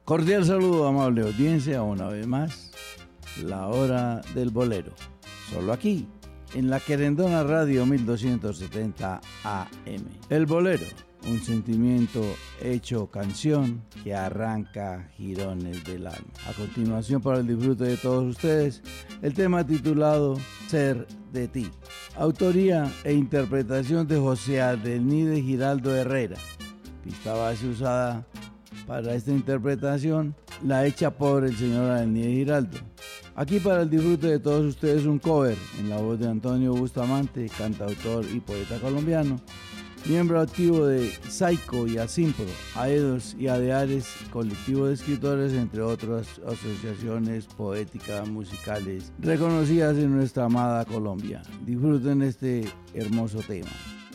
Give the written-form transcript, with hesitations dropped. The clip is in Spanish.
Cordial saludo, amable audiencia, una vez más, la hora del bolero. Solo aquí, en la Querendona Radio 1270 AM. El bolero, un sentimiento hecho canción que arranca jirones del alma. A continuación, para el disfrute de todos ustedes, el tema titulado Ser de ti. Autoría e interpretación de José Adelnide Giraldo Herrera. Pista base usada para esta interpretación, la hecha por el señor Adelnide Giraldo. Aquí para el disfrute de todos ustedes un cover en la voz de Antonio Bustamante, cantautor y poeta colombiano, miembro activo de Saico y Asimpro, Aedos y Adeares, colectivo de escritores, entre otras asociaciones poéticas musicales reconocidas en nuestra amada Colombia. Disfruten este hermoso tema.